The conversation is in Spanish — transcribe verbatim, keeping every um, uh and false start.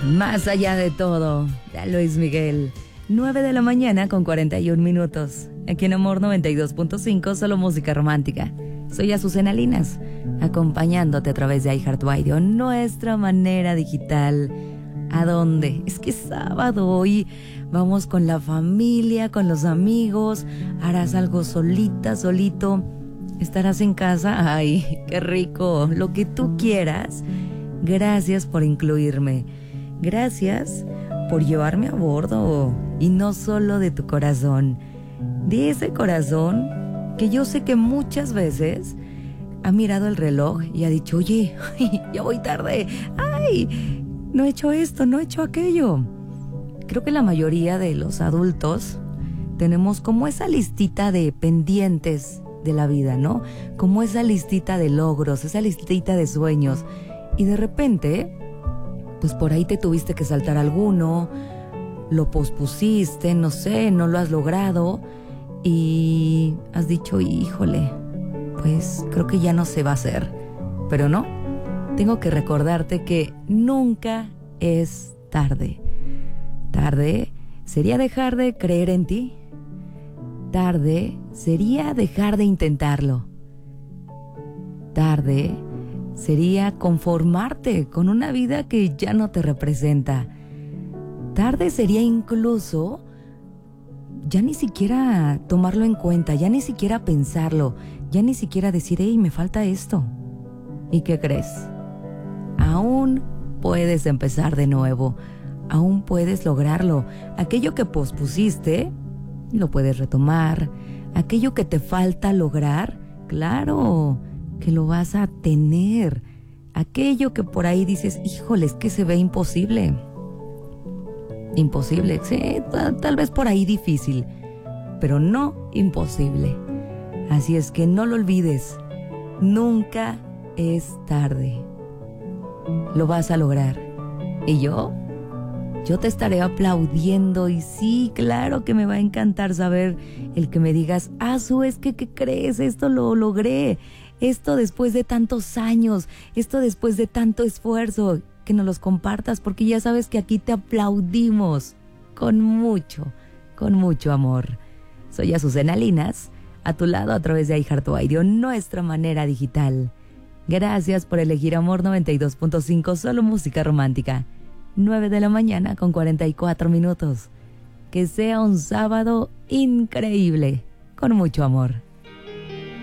Más allá de todo, de Luis Miguel. nueve de la mañana con cuarenta y un minutos. Aquí en Amor noventa y dos punto cinco, solo música romántica. Soy Azucena Linas, acompañándote a través de iHeartRadio, nuestra manera digital. ¿A dónde? Es que es sábado hoy. Vamos con la familia, con los amigos. Harás algo solita, solito. Estarás en casa. Ay, qué rico. Lo que tú quieras. Gracias por incluirme. Gracias por llevarme a bordo. Y no solo de tu corazón. De ese corazón que yo sé que muchas veces ha mirado el reloj y ha dicho, oye, ya voy tarde. Ay, no he hecho esto, no he hecho aquello. Creo que la mayoría de los adultos tenemos como esa listita de pendientes de la vida, ¿no? Como esa listita de logros, esa listita de sueños. Y de repente, pues por ahí te tuviste que saltar alguno, lo pospusiste, no sé, no lo has logrado y has dicho, híjole, pues creo que ya no se va a hacer. Pero no, tengo que recordarte que nunca es tarde. Tarde sería dejar de creer en ti. Tarde sería dejar de intentarlo. Tarde sería conformarte con una vida que ya no te representa. Tarde sería incluso ya ni siquiera tomarlo en cuenta, ya ni siquiera pensarlo, ya ni siquiera decir, hey, me falta esto. ¿Y qué crees? Aún puedes empezar de nuevo. Aún puedes lograrlo. Aquello que pospusiste, lo puedes retomar. Aquello que te falta lograr, claro, que lo vas a tener. Aquello que por ahí dices, híjole, es que se ve imposible. Imposible, sí, tal, tal vez por ahí difícil, pero no imposible. Así es que no lo olvides. Nunca es tarde. Lo vas a lograr. Y yo... Yo te estaré aplaudiendo y sí, claro que me va a encantar saber el que me digas, Azu, es que, ¿qué crees? Esto lo logré, esto después de tantos años, esto después de tanto esfuerzo, que nos los compartas porque ya sabes que aquí te aplaudimos con mucho, con mucho amor. Soy Azucena Linas, a tu lado a través de iHeartRadio, nuestra manera digital. Gracias por elegir Amor noventa y dos punto cinco, solo música romántica. nueve de la mañana con cuarenta y cuatro minutos. Que sea un sábado increíble, con mucho amor.